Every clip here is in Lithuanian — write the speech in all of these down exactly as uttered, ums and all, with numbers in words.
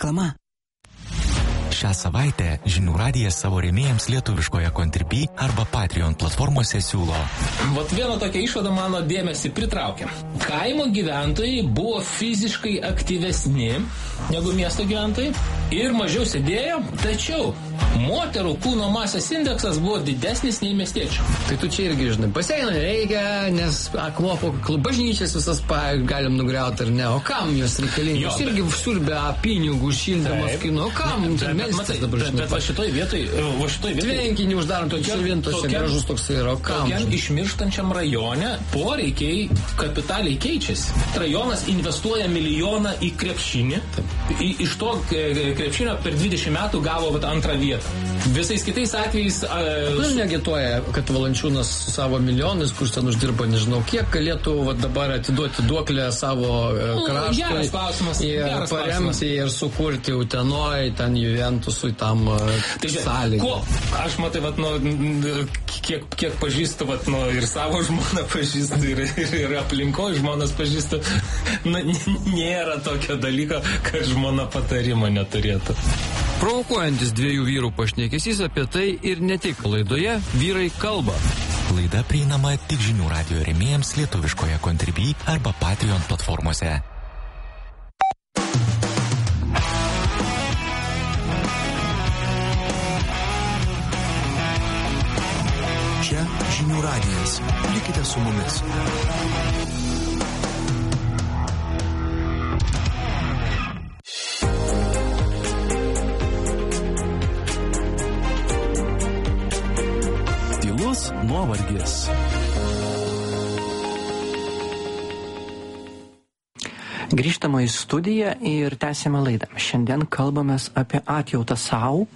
Reklama. Šią savaitę Žinių radijas savo rėmėjams lietuviškoje Contribui arba Patreon platformose siūlo. Vat viena tokia išvada mano dėmesį pritraukė. Kaimo gyventojai buvo fiziškai aktyvesni negu miesto gyventojai ir mažiau sėdėjo, tačiau moterų kūno masės indeksas buvo didesnis nei miestiečių. Tai tu čia irgi, žinai, baseino reikia, nes akmuo po kaklu bažnyčias visas pa, galim nugriauti ar ne. O kam jos reikalingi? Jūs irgi siurbė pinigų šildymas kainuo. O kam? Bet, bet, matai, bet, bet va šitoj vietoj, va šitoj vietoj... Tvenkinį uždarom, tokia širvintose gražus toks yra. O kam? Tokiam išmirštančiam rajone poreikiai kapitaliai keičiasi. Rajonas investuoja milijoną į krepšinį. Į, iš to krepšinio per dvidešimt metų gavo vat, antrą vietą. Visais kitais atvejais... Kodėl neagituoja, kad Valančiūnas su savo milijonais, kur ten uždirba nežinau kiek, galėtų va, dabar atiduoti duoklę savo kraštui. Geras klausimas. Ir paremti ir sukurti Utenoj, ten Juventusui tam tai, sąlygą. Aš matai, vat, nu, kiek, kiek pažįstu, vat, nu, ir savo žmoną pažįstu, ir, ir, ir aplinkoj žmonas pažįstu. Na, nėra tokio dalyko, kad žmona patarimo neturėtų. Provokuojantis dviejų vyrų pašnekesys apie tai ir ne tik laidoje Vyrai kalba. Laida prieinama tik Žinių radijo rėmėjams lietuviškoje Contribui arba Patreon platformose. Čia Žinių radijas. Likite su mumis. Nuovargis. Grįžtama į studiją ir tęsime laidą. Šiandien kalbamės apie atjautą savo.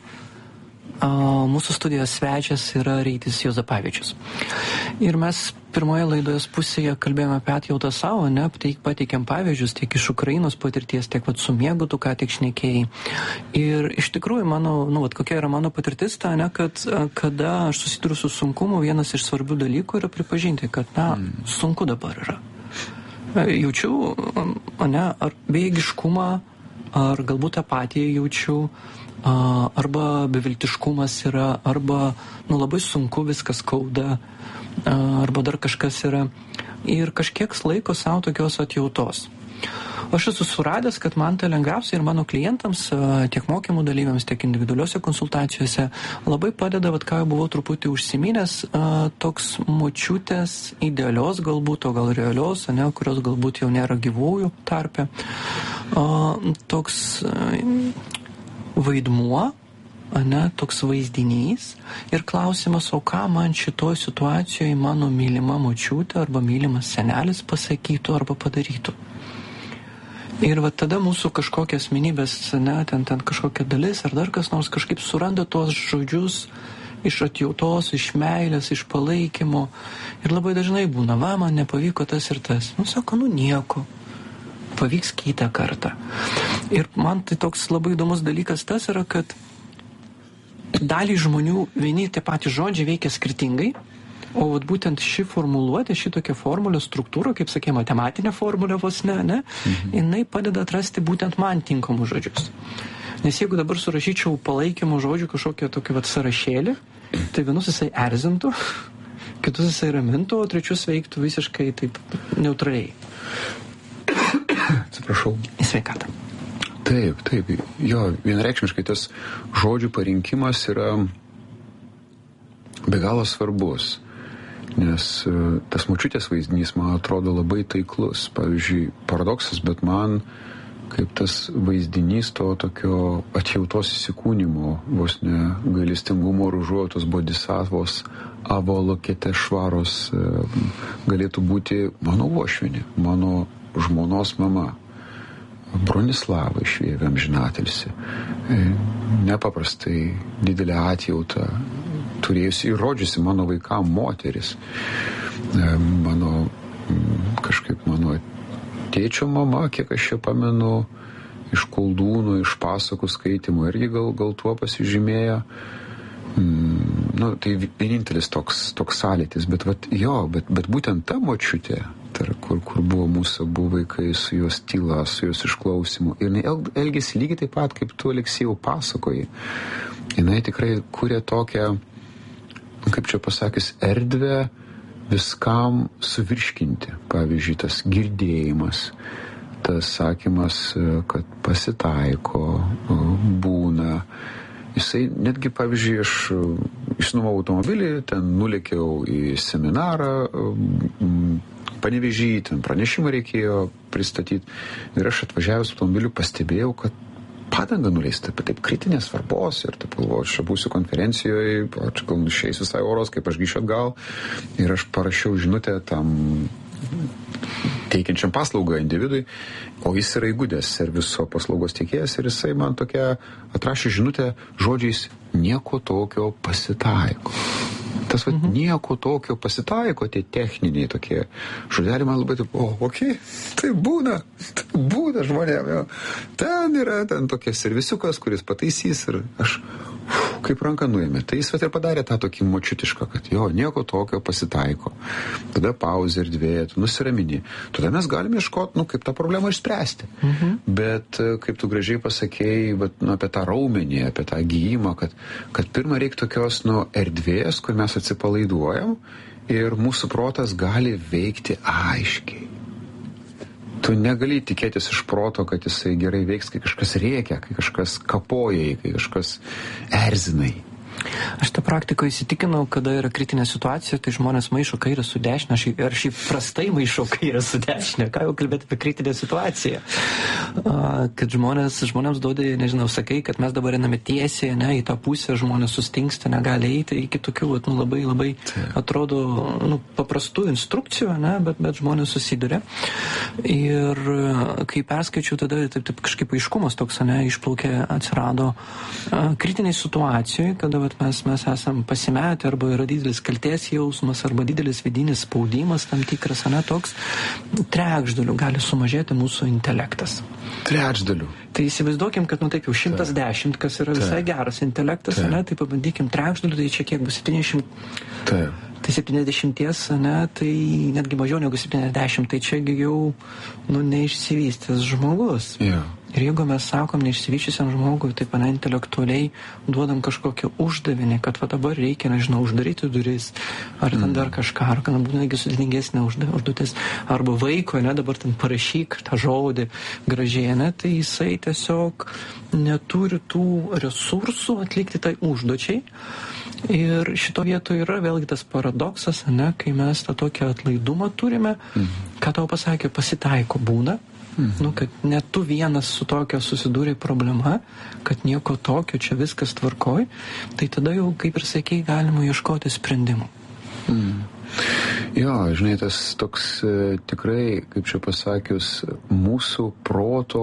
Mūsų studijos svečias yra Rytis Juozapavičius. Ir mes pirmoje laidos pusėje kalbėjome apie atjautą savo, ne, pateikėm pavyzdžius tiek iš Ukrainos patirties, tiek vat, su miegu tu ką tik šnekėjai. Ir iš tikrųjų, mano, nu, vat, kokia yra mano patirtis, ta, ne, kad kada aš susiduriu su sunkumu, vienas iš svarbių dalykų yra pripažinti, kad, na, sunku dabar yra. Jaučiu, ne, ar bejėgiškumą, ar galbūt apatiją jaučiu, arba beviltiškumas yra, arba nu, labai sunku viskas skauda, arba dar kažkas yra. Ir kažkiek laiko savo tokios atjautos. Aš esu suradęs, kad man tai lengviausia ir mano klientams, tiek mokymų dalyviams, tiek individualiuose konsultacijose labai padeda, vat, ką jau buvau truputį užsiminęs, toks močiutės idealios galbūt, o gal realios, ne, kurios galbūt jau nėra gyvųjų tarpe. Toks vaidmuo, ne, toks vaizdinys ir klausimas, o ką man šitoj situacijoje mano mylima močiutė arba mylimas senelis pasakytų arba padarytų. Ir va tada mūsų kažkokia asmenybės, ne, ten, ten kažkokia dalis ar dar kas nors kažkaip suranda tuos žodžius iš atjautos, iš meilės, iš palaikymo. Ir labai dažnai būna, va, man nepavyko tas ir tas. Nu, sako, nu nieko. Pavyks kitą kartą. Ir man tai toks labai įdomus dalykas tas yra, kad dalį žmonių vieni tie patys žodžiai veikia skirtingai, o vat būtent ši formuluotė, šitokia formulė, struktūra, kaip sakė, matematinė formulė vos ne, ne, mhm. jinai padeda atrasti būtent man tinkamus žodžius. Nes jeigu dabar surašyčiau palaikymo žodžių kažkokią tokį vat sąrašėlį, tai vienus jisai erzintų, kitus jisai ramintų, o trečius veiktų visiškai taip neutraliai. Atsiprašau. Į sveikatą. Taip, taip. Jo, vienreikšmiškai tas žodžių parinkimas yra be galo svarbus, nes tas močiutės vaizdinys man atrodo labai taiklus. Pavyzdžiui, paradoksas, bet man kaip tas vaizdinys to tokio atjautos įsikūnymo, vos ne gailestingumo ir užuojautos bodhisattvos avalokete švaros galėtų būti mano uošvienė, mano žmonos mama, Bronislava iš Vievio amžinatilsį. Nepaprastai didelę atjautą turėjusi ir rodžiusi mano vaikam moteris. Mano, kažkaip mano tėčio mama, kiek aš čia pamenu, iš Koldūnų, iš pasakų skaitymų, irgi gal, gal tuo pasižymėjo. Mm, nu, tai vienintelis toks, toks sąlytis, bet vat, jo, bet, bet būtent ta močiutė, charakterą, kur, kur buvo mūsų abu vaikai, su jos tyla, su jos išklausimu. Ir jinai elgėsi lygiai taip pat, kaip tu, Aleksėjau, pasakoji. Jinai tikrai kūrė tokią, kaip čia pasakius, erdvę viskam suvirškinti. Pavyzdžiui, tas girdėjimas, tas sakymas, kad pasitaiko, būna. Jisai netgi, pavyzdžiui, aš išsinuomavau automobilį, ten nulėkiau į seminarą, Panevėžy, ten pranešimą reikėjo pristatyti. Ir aš atvažiavęs automobiliu pastebėjau, kad padanga nuleista, bet taip kritinės svarbos. Ir taip galvoju, aš čia būsiu konferencijoje, čia gal išeis visai oros, kaip aš grįšiu atgal. Ir aš parašiau žinutę tam teikiančiam paslaugą individui, o jis yra įgudęs serviso paslaugos teikėjas ir jisai man tokia atrašė žinutę žodžiais nieko tokio pasitaiko. Tas va, mhm. nieko tokio pasitaiko, tie techniniai tokie žodeliai man labai taip, o, okei, okay, tai būna, tai būna žmonėm, jo. Ten yra ten tokia servisiukas, kuris pataisys ir aš uf, kaip ranką nuėmė. Tai jis va ir padarė tą tokį močiutišką, kad jo, nieko tokio pasitaiko. Tada pauzė ir dvėja, tu nusiramini. Tada mes galime ieškoti, nu, kaip tą problemą išspręsti. Mhm. Bet kaip tu gražiai pasakėjai, bet, nu, apie tą raumenį, apie tą gijimą, kad, kad pirmą reikia tokios, nu, erdvės, kur mes atsipalaiduojam ir mūsų protas gali veikti aiškiai. Tu negali tikėtis iš proto, kad jisai gerai veiks, kai kažkas rėkia, kai kažkas kapoja, kai kažkas erzinai. Aš tą praktikoje įsitikinau, kada yra kritinė situacija, tai žmonės maišo kairę su dešinė, ar šiaip prastai maišo kairę su dešinė, ką jau kalbėti apie kritinę situaciją. Kad žmonės, žmonėms duodai, nežinau, sakai, kad mes dabar einame tiesiai, ne, į tą pusę, žmonės sustingsta, negali eiti, iki tokių, nu, labai, labai atrodo, nu, paprastų instrukcijų, ne, bet, bet žmonės susiduria. Ir kai perskaičiau, tada taip, taip kažkaip aiškumas toks, ne, išplaukė, atsirado kritiniai situacijoje, kada mes, mes esam pasimetę, arba yra didelis kaltės jausmas, arba didelis vidinis spaudimas tam tikras, ne, toks trečdaliu gali sumažėti mūsų intelektas. Trečdaliu. Tai įsivaizduokim, kad, nu, taip jau šimtas dešimt, kas yra visai geras intelektas, ne, tai pabandykim trečdaliu, tai čia kiek bus septyniasdešimt. Taip. Tai septyniasdešimties, ne, tai netgi mažiau negu septyniasdešimt, tai čia jau, nu, neišsivystęs žmogus. Yeah. Ir jeigu mes sakom neišsivyščiusiam žmogui, taip, ne, intelektualiai duodam kažkokią uždavinį, kad va dabar reikia, nežinau, uždaryti duris, ar ten mm. dar kažką, ar kad būtų negi sudėtingesnė užduotis, arba vaiko, ne, dabar ten parašyk tą žodį gražiai, ne, tai jisai tiesiog neturi tų resursų atlikti tai užduočiai. Ir šito vietoje yra vėlgi tas paradoksas, ne, kai mes tą tokią atlaidumą turime, mm. ką tau pasakė, pasitaiko būna, mm. nu, kad net tu vienas su tokia susidūrė problema, kad nieko tokio, čia viskas tvarkoj, tai tada jau, kaip ir sakei, galima ieškoti sprendimų. Mm. Jo, žinai, tas toks e, tikrai, kaip čia pasakius, mūsų proto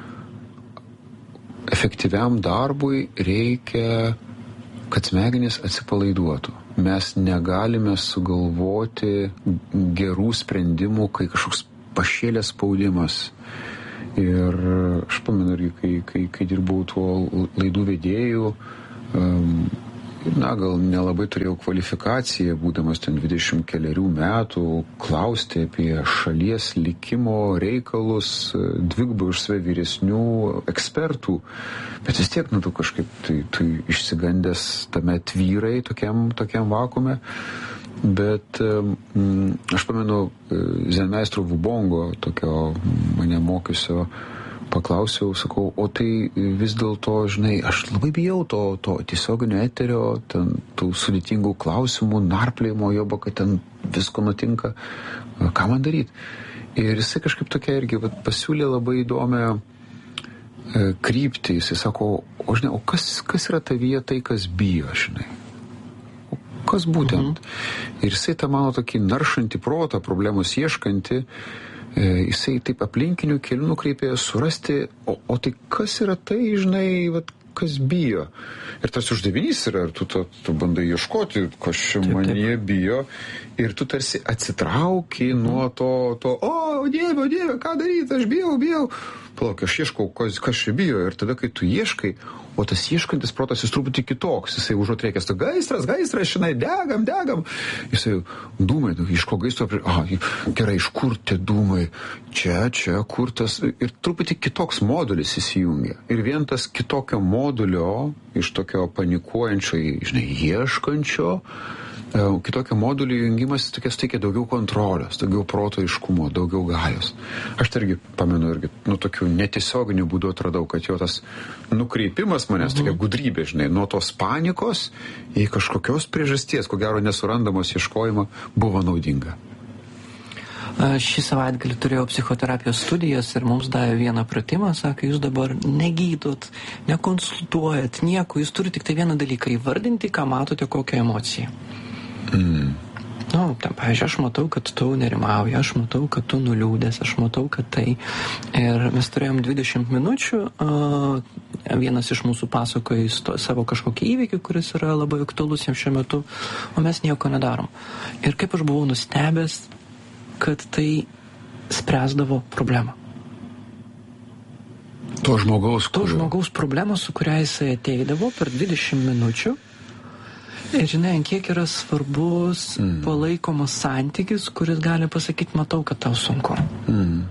efektyviam darbui reikia, kad smegenys atsipalaiduotų. Mes negalime sugalvoti gerų sprendimų, kai kažkoks pašėlės spaudimas. Ir aš pamenu, kai, kai, kai dirbau tuo laidų vedėjų, um, na, gal nelabai turėjau kvalifikaciją, būdamas ten dvidešimt kelerių metų, klausti apie šalies likimo reikalus dvigubai už save vyresnių ekspertų. Bet vis tiek, nu, tu kažkaip tai, tai išsigandęs tame tvyrai tokiam, tokiam vakume. Bet mm, aš pamenu zenmeistro Vubongo, tokio mane mokiusio, paklausiau, sakau, o tai vis dėlto, žinai, aš labai bijau to, to tiesioginio eterio, ten, tų sudėtingų klausimų, narplėjimo, joba, kad ten visko nutinka, ką man daryti. Ir jisai kažkaip tokia irgi vat, pasiūlė labai įdomią e, kryptį. Jisai sako, o žinai, o kas, kas yra tavyje tai, kas bijo, žinai? O kas būtent? Mhm. Ir jisai tą mano tokį naršantį protą, problemos ieškantį, jisai taip aplinkinių kelių nukreipė surasti, o, o tai kas yra tai, žinai, vat, kas bijo. Ir tas uždavinys yra, ir tu, tu, tu bandai ieškoti, kas čia manyje bijo, ir tu tarsi atsitrauki nuo to, to, o, Dieve, o Dieve, ką daryti, aš bijau, bijau. palauk, aš ieškau, kas, kas čia bijo, ir tada, kai tu ieškai, o tas ieškantis protas jis truputį kitoks, jisai užuot reikės, ta gaisras, gaisras, šiandien degam, degam, jisai dūmai, iš ko gaisro, aha, gerai, iš kur tie dūmai, čia, čia, kur tas, ir truputį kitoks modulis įsijungia. Ir vien tas kitokio modulio, iš tokio panikuojančio, žinai, ieškančio, kitokio modulio jungimas tokia suteikia daugiau kontrolės, daugiau proto aiškumo, daugiau galios. Aš tai irgi pamenu, irgi, nu, tokių netiesioginių būdų atradau, kad jo tas nukreipimas manęs, tokia gudrybė, žinai, nuo tos panikos į kažkokios priežasties, ko gero nesurandamos ieškojimo, buvo naudinga. Šį savaitgalį turėjau psichoterapijos studijas ir mums davė vieną pratimą, sako, jūs dabar negydot, nekonsultuojat, nieko, jūs turite tik tai vieną dalyką įvardinti, ką matote, kokią emociją. Mm. Nu, ten, pavyzdžiui, aš matau, kad tu nerimauji, aš matau, kad tu nuliūdęs, aš matau, kad tai. Ir mes turėjom dvidešimt minučių, uh, vienas iš mūsų pasakoja savo kažkokį įvykį, kuris yra labai aktualus jam šiuo metu, o mes nieko nedarom. Ir kaip aš buvau nustebęs, kad tai spręsdavo problemą. To žmogaus, to žmogaus problemą, su kuria jisai ateidavo per dvidešimt minučių. Ir žinai, kiek yra svarbus mm. palaikomas santykis, kuris gali pasakyti, matau, kad tau sunku. Mm.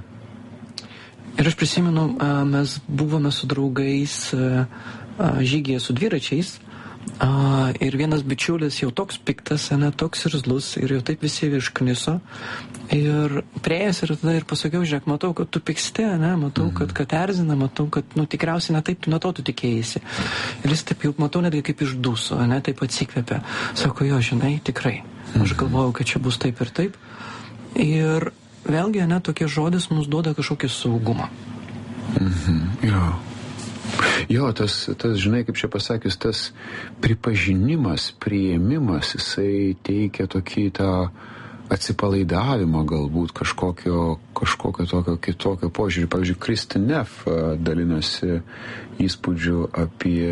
Ir aš prisimenu, mes buvome su draugais žygyje su dviračiais. Uh, ir vienas bičiulis jau toks piktas, ne, toks irzlus, ir jau taip visi iškniso. Ir prieėjęs ir tada ir pasakiau, žiūrėk, matau, kad tu piksti, ne, matau, mm-hmm. kad, kad erzina, matau, kad, nu, tikriausiai ne taip, nuo to tu tikėjasi. Ir jis taip jau, matau, netgi kaip išduso, ne, taip atsikvėpė. Sako, jo, žinai, tikrai. Aš galvojau, kad čia bus taip ir taip. Ir vėlgi, ne, tokie žodis mums duoda kažkokį saugumą. Mhm, jo. Jo, tas, tas, žinai, kaip čia pasakius, tas pripažinimas, priėmimas, jisai teikia tokį tą atsipalaidavimą galbūt kažkokio, kažkokio tokio kitokio požiūrį. Pavyzdžiui, Kristin Neff dalinasi įspūdžiu apie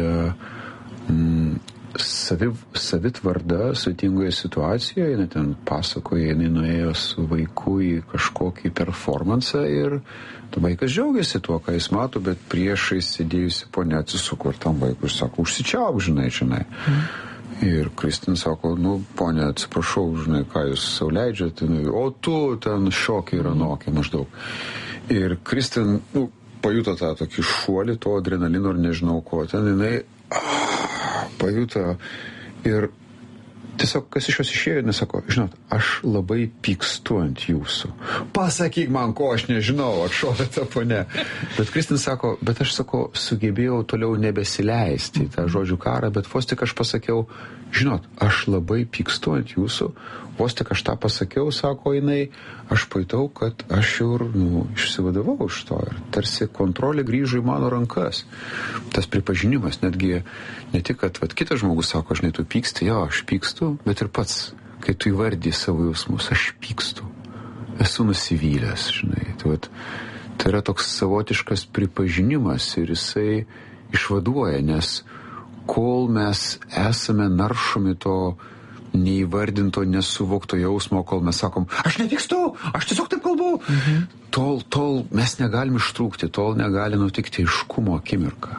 mm, saviv, savitvardą sudėtingoje situacijoje. Jinai ten pasakoja, jinai nuėjo su vaiku į kažkokį performansą ir vaikas džiaugiasi tuo, ką jis mato, bet priešai sėdėjusi ponia atsisuko ir tam vaikui sako, užsičiauk, žinai, žinai. Mm. Ir Kristin sako, nu, ponia, atsiprašau, žinai, ką jūs sau leidžiate, o tu ten šokiai ir anokiai maždaug. Ir Kristin, nu, pajuto tą tokį šuolį, to adrenalino ir nežinau ko, ten jinai ah, pajuto ir tiesiog, kas iš jos išėjo, nesako, žinot, aš labai pykstu ant jūsų. Pasakyk man, ko aš nežinau, atšovė ta ponia. Bet Kristin sako, bet aš sako, sugebėjau toliau nebesileisti į tą žodžių karą, bet vos tik aš pasakiau, žinot, aš labai pykstu ant jūsų, vos tik aš tą pasakiau, sako jinai, aš pajutau, kad aš jau, nu, išsivadavau iš to ir tarsi kontrolė grįžo į mano rankas. Tas pripažinimas, netgi ne tik, kad vat, kitas žmogus sako, aš ne tu pyksti, jo, aš pykstu, bet ir pats, kai tu įvardį savo jausmus, aš pykstu, esu nusivylęs, žinai. Tai, vat, tai yra toks savotiškas pripažinimas ir jisai išvaduoja, nes kol mes esame naršomi to neįvardinto, nesuvokto jausmo, kol mes sakom, aš nepykstu, aš tiesiog taip kalbu, mhm. tol, tol mes negalim ištrūkti, tol negali nutikti aiškumo akimirką.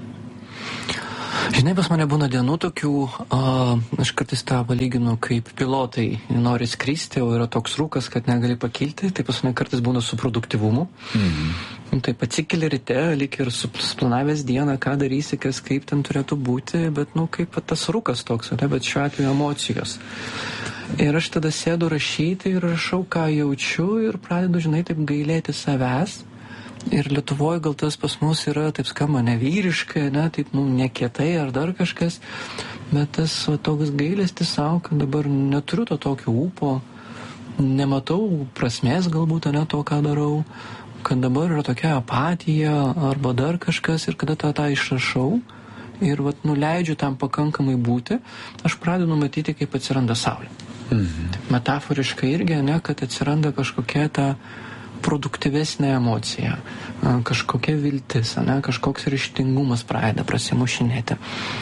Žinai, pas mane būna dienų tokių, uh, aš kartais tą palyginu, kaip pilotai nori skristi, o yra toks rūkas, kad negali pakilti, tai pas mane kartais būna su produktyvumu. Mhm. Taip atsikeli ryte, lyg ir suplanavęs dieną, ką darysi, kas kaip ten turėtų būti, bet, nu, kaip tas rūkas toks, ne, bet šiuo atveju emocijos. Ir aš tada sėdu rašyti ir rašau, ką jaučiu ir pradedu, žinai, taip gailėti savęs. Ir Lietuvoje gal tas pas mus yra, taip skamba, nevyriškai, ne, taip, nu, nekietai ar dar kažkas, bet tas va, toks gailestis savo, kad dabar neturiu to tokio ūpo, nematau prasmės galbūt, ne, to, ką darau, kad dabar yra tokia apatija arba dar kažkas ir kada tą, tą išrašau ir vat, nuleidžiu tam pakankamai būti, aš pradedu matyti, kaip atsiranda saulė. Mhm. Taip, metaforiškai irgi, ne, kad atsiranda kažkokia ta produktyvesnė emocija, kažkokia viltis, ne, kažkoks ryžtingumas pradeda prasimušinėti.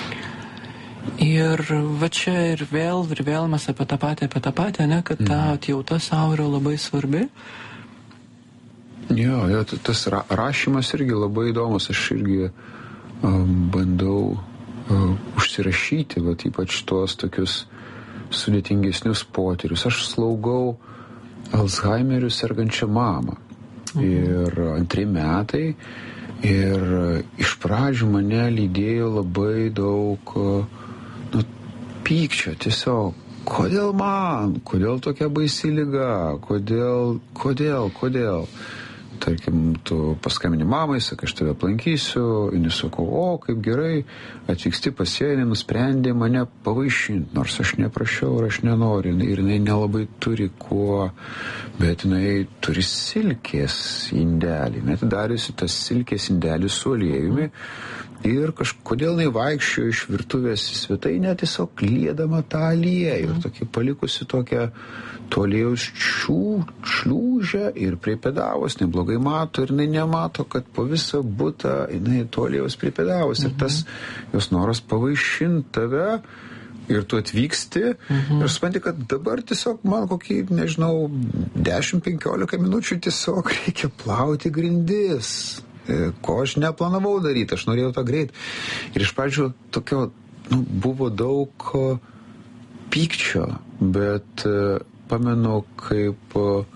Ir va čia ir vėl, ir vėl mes apie tą patį, apie tą patį, ne, kad ta atjauta savo yra labai svarbi. Jo, jo, tas ra- rašymas irgi labai įdomus, aš irgi um, bandau uh, užsirašyti, vat, ypač tuos tokius sudėtingesnius potyrius. Aš slaugau Alzheimeriu sergančią mamą. Mhm. Ir antri metai. Ir iš pradžių mane lydėjo labai daug nu, pykčio, tiesiog, kodėl man, kodėl tokia baisi liga, kodėl, kodėl, kodėl. Tarkim, tu paskambini mamai, sakai, aš tave aplankysiu, ir nesakau, o, kaip gerai, atvyksti pas ją, jinai nusprendė mane pavaišinti, nors aš neprašiau ir aš nenoriu, ir jinai nelabai turi kuo, bet jinai turi silkės indelį, net dariusi tas silkės indelį su aliejumi, ir kažkodėl jinai vaikščiojo iš virtuvės į svetainę, tiesiog liedama tą aliejų, ir tokia palikusi tokią to aliejaus šliūžę ir pripėdavus, neblogai mato ir jinai nemato, kad po visą butą jinai to aliejaus pripėdavus. Mhm. Ir tas jos noras pavaišinti tave ir tu atvyksti mhm. ir supranti, kad dabar tiesiog man kokį, nežinau, dešimt penkiolika minučių tiesiog reikia plauti grindis, ko aš neplanavau daryti, aš norėjau tą greit. Ir iš pradžių tokio, nu, buvo daug pykčio, bet pamenu, kaip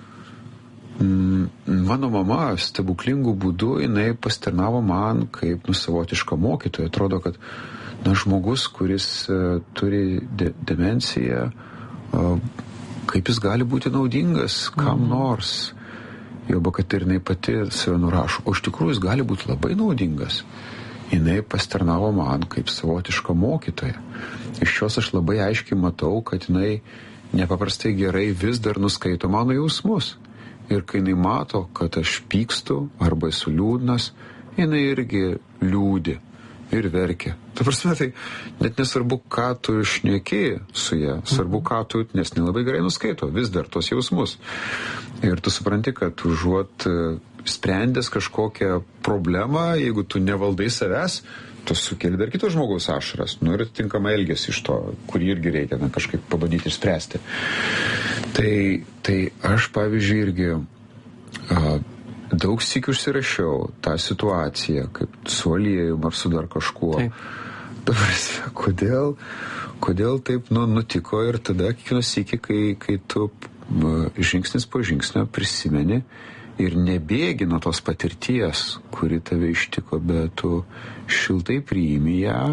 mm, mano mama stebuklingų būdų jinai pastarnavo man kaip nu, savotiška mokytoja. Atrodo, kad na, žmogus, kuris uh, turi de- demenciją, uh, kaip jis gali būti naudingas kam mm. nors. Joba, kad ir jinai pati save nurašo. O iš tikrųjų jis gali būti labai naudingas. Jinai pastarnavo man kaip savotiška mokytoja. Iš jos aš labai aiškiai matau, kad jinai nepaprastai gerai vis dar nuskaito mano jausmus. Ir kai jinai mato, kad aš pykstu arba esu liūdnas, jinai irgi liūdi ir verkia. Ta prasme, tai net nesvarbu, ką tu šneki su ja, svarbu, ką tu, nes nelabai gerai nuskaito vis dar tos jausmus. Ir tu supranti, kad užuot sprendęs kažkokią problemą, jeigu tu nevaldai savęs, tu sukeli dar kitos žmogaus ašaras, nu ir atitinkamai elgesi iš to, kurį irgi reikia na, kažkaip pabandyti išspręsti. Tai, tai aš, pavyzdžiui, irgi a, daug sykių užsirašiau tą situaciją, kaip su aliejum ar su dar kažkuo. Taip. Dabar, kodėl, kodėl taip nu, nutiko ir tada kiekvieną sykį, kai, kai tu žingsnis po žingsnio prisimeni ir nebėgi nuo tos patirties, kuri tave ištiko, bet tu šiltai priimi ją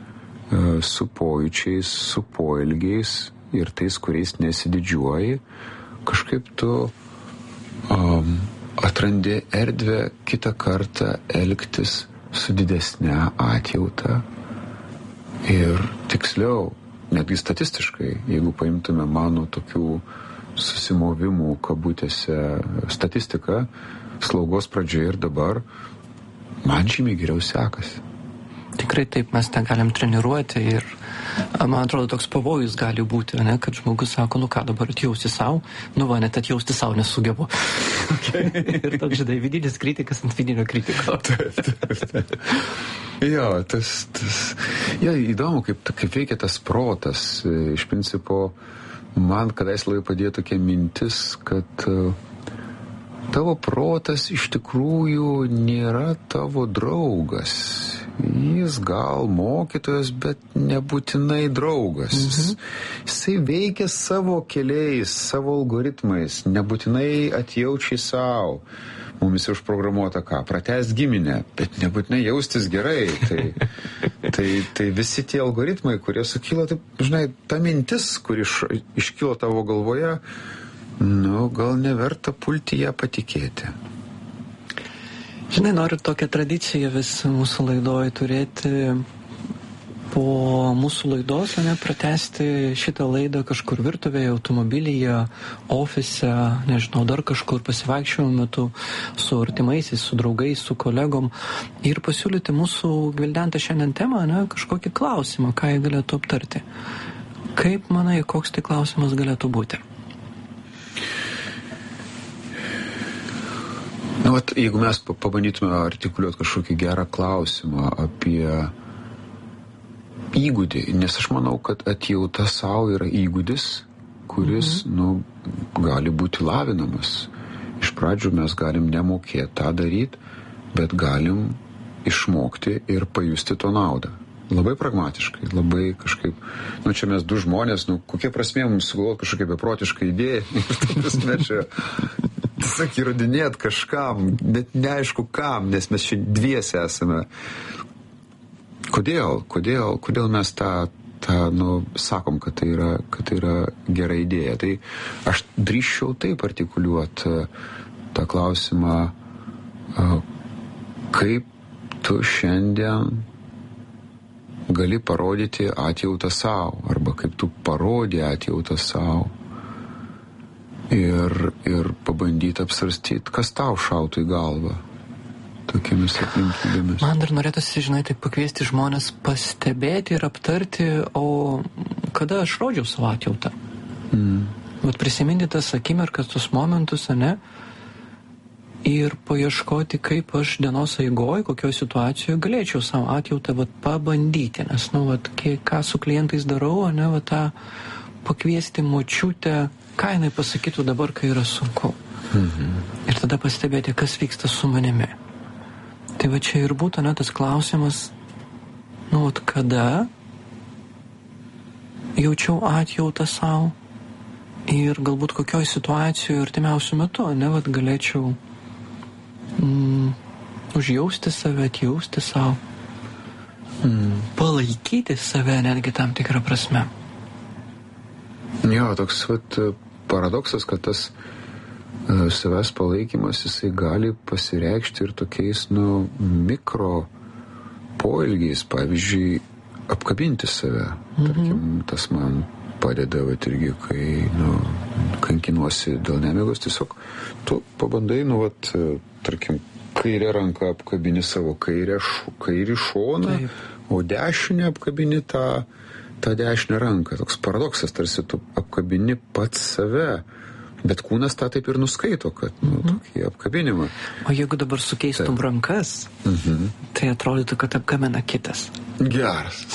su pojūčiais, su poelgiais ir tais, kuriais nesididžiuoji, kažkaip tu um, atrandi erdvę kitą kartą elgtis su didesne atjauta ir tiksliau, netgi statistiškai, jeigu paimtume mano tokių susimovimų kabutėse statistiką, slaugos pradžioje ir dabar, man žymiai geriau sekasi. Tikrai taip, mes tą galim treniruoti ir man atrodo toks pavojus gali būti, ne, kad žmogus sako, nu ką, dabar atjausti savo, nu va, net atjausti savo nesugebu. Okay. Ir toks, žinai, vidinis kritikas ant vidinio kritiko. Taip, taip, taip. Jo, tas, tas, jo, įdomu, kaip, kaip veikia tas protas. Iš principo, man kadais labai padėjo tokia mintis, kad uh, tavo protas iš tikrųjų nėra tavo draugas. Jis gal mokytojas, bet nebūtinai draugas. Mhm. Jisai veikia savo keliais, savo algoritmais, nebūtinai atjaučiai savo. Mumis užprogramuota ką? Pratęst giminę, bet nebūtinai jaustis gerai. Tai, tai, tai visi tie algoritmai, kurie sukilo, taip, žinai, ta mintis, kuri iš, iškilo tavo galvoje, nu, gal neverta pulti ją patikėti. Žinai, noriu tokią tradiciją vis mūsų laidoje turėti po mūsų laidos, ne, pratęsti šitą laidą kažkur virtuvėje, automobilyje, ofise, nežinau, dar kažkur pasivaikščiojimo metu su artimaisiais, su draugais, su kolegom ir pasiūlyti mūsų gvildentą šiandien temą, ne, kažkokį klausimą, ką jie galėtų aptarti. Kaip manai, koks tai klausimas galėtų būti? Nu, vat, jeigu mes pabandytume artikuliuoti kažkokį gerą klausimą apie įgūdį, nes aš manau, kad atjauta savo yra įgūdis, kuris, mhm. nu, gali būti lavinamas. Iš iš pradžių mes galim nemokėti tą daryti, bet galim išmokti ir pajusti to naudą. Labai pragmatiškai, labai kažkaip, nu čia mes du žmonės, nu kokia prasmė mums sugalvoti kažkokią beprotišką idėją ir ta prasme čia tiesiog įrodinėt kažkam, bet neaišku kam, nes mes čia dviese esame. Kodėl, kodėl, kodėl mes tą, tą, nu, sakom, kad tai yra, kad tai yra gera idėja. Tai aš drįsčiau taip artikuliuoti tą klausimą, kaip tu šiandien gali parodyti atjautą savo, arba kaip tu parodė atjautą savo ir, ir pabandyti apsvarstyti, kas tau šautų į galvą tokiamis aplinkybėmis. Man dar norėtųsi, žinai, taip pakviesti žmonės pastebėti ir aptarti, o kada aš rodžiau savo atjautą. Mm. Vat prisiminti tas akimirkas, tus momentus, ane? Ir paieškoti, kaip aš dienos eigoj, kokioje situacijoje galėčiau savo atjautą vat, pabandyti. Nes, nu, vat, ką su klientais darau, ne, vat, tą pakviesti močiutę, ką jinai pasakytų dabar, kai yra sunku. Mhm. Ir tada pastebėti, kas vyksta su manimi. Tai va čia ir būtų, ne, tas klausimas, nu, vat, kada jaučiau atjautą savo ir galbūt kokioj situacijoje artimiausiu metu, ne, vat, galėčiau Mm, užjausti save, atjausti savo, mm, palaikyti save netgi tam tikrą prasme. Jo, toks vat, paradoksas, kad tas uh, savęs palaikymas, jisai gali pasireikšti ir tokiais, nu, mikro poelgiais, pavyzdžiui, apkabinti save. Mhm. Tarkim, tas man padeda, vat, irgi, kai, nu, kankinuosi dėl nemigos, tiesiog tu pabandai, nu, vat, tarkim, kairę ranką apkabini savo kairę, kairį šoną, taip, o dešinę apkabini tą, tą dešinę ranką. Toks paradoksas, tarsi tu apkabini pats save, bet kūnas tą taip ir nuskaito, kad, nu, mhm. tokį apkabinimą. O jeigu dabar sukeistum taip. rankas, mhm. tai atrodytų, kad apkabina kitas. Geras.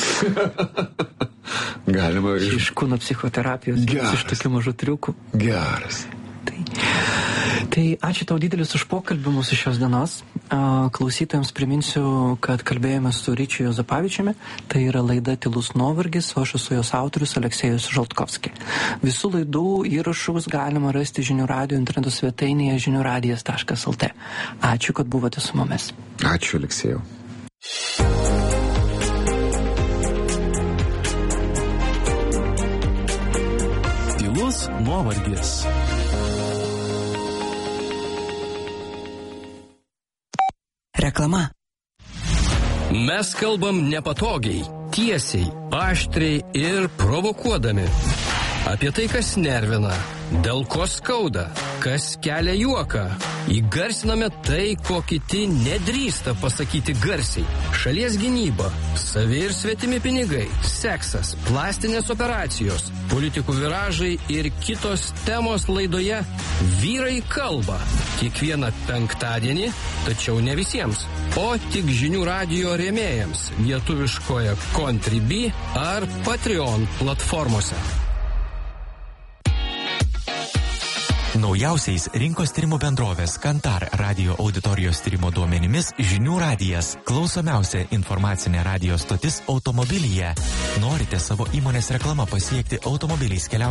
Galima iš... Iš kūno psichoterapijos, iš tokių mažų triukų. Geras. Tai, tai ačiū tau didelis už pokalbį mūsų šios dienos. Klausytojams priminsiu, kad kalbėjome su Ryčiu Juozapavičiumi. Tai yra laida Tylus nuovargis, o aš esu jos autorius Aleksejus Žaltkovski. Visų laidų įrašus galima rasti žinių radijo interneto svetainėje žinių radijas taškas lt. Ačiū, kad buvote su mumis. Ačiū, Aleksejau. Tylus nuovargis. Reklama. Mes kalbam nepatogiai, tiesiai, aštriai ir provokuodami. Apie tai, kas nervina, dėl ko skauda, kas kelia juoką. Įgarsiname tai, ko kiti nedrįsta pasakyti garsiai. Šalies gynyba, savi ir svetimi pinigai, seksas, plastinės operacijos, politikų viražai ir kitos temos laidoje Vyrai kalba. Kiekvieną penktadienį, tačiau ne visiems, o tik žinių radijo rėmėjams lietuviškoje Contribui ar Patreon platformose. Naujausiais rinkos tyrimo bendrovės Kantar radio auditorijos tyrimo duomenimis Žinių radijas – klausomiausia informacinė radio stotis automobilyje. Norite savo įmonės reklamą pasiekti automobiliais keliauti